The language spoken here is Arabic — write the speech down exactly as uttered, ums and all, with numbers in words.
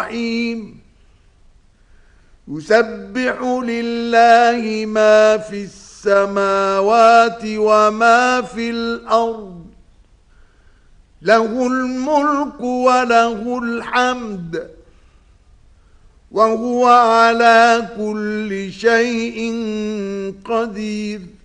الرحيم يسبح لله ما في السماوات وما في الأرض له الملك وله الحمد وهو على كل شيء قدير